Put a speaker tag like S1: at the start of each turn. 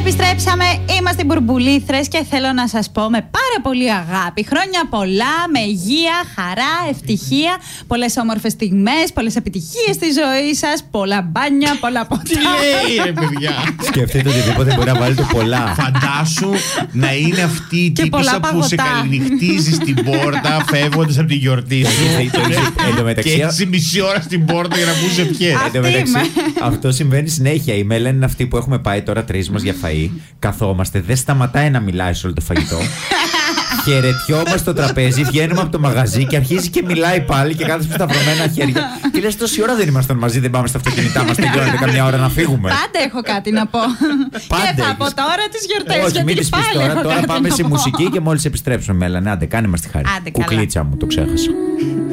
S1: Επιστρέψαμε, είμαστε οι Μπουρμπουλήθρες και θέλω να σας πω με πάρα πολύ αγάπη. Χρόνια πολλά, με υγεία, χαρά, ευτυχία, πολλές όμορφες στιγμές, πολλές επιτυχίες στη ζωή σας, πολλά μπάνια, πολλά ποτά.
S2: Τι λέει ρε παιδιά.
S3: Σκεφτείτε οτιδήποτε μπορεί να βάλετε πολλά.
S2: Φαντάσου να είναι αυτή η τύπισσα που σε καληνυχτίζει στην πόρτα φεύγοντας από τη γιορτή σου. Και έτσι μισή ώρα στην πόρτα για να πούς ευχές.
S3: Αυτό συμβαίνει συνέχεια. Η Μέλα είναι αυτή που έχουμε πάει τώρα τρεις μας για φαΐ. Καθόμαστε, δεν σταματάει να μιλάει σε όλο το φαγητό. Χαιρετιόμαστε στο τραπέζι, βγαίνουμε από το μαγαζί και αρχίζει και μιλάει πάλι και κάθεσαι στα σταυρωμένα χέρια. Και λες, τόση ώρα δεν ήμασταν μαζί, δεν πάμε στα αυτοκίνητά μας, τελειώνεται καμιά ώρα να φύγουμε.
S1: Πάντα έχω κάτι να πω. Και θα πω τώρα τις γιορτές.
S3: Όχι, μην τις πεις τώρα. Τώρα πάμε σε μουσική και μόλις επιστρέψουμε, Μέλα. Άντε, κάνε μας τη χάρη. Κουκλίτσα μου, το ξέχασα.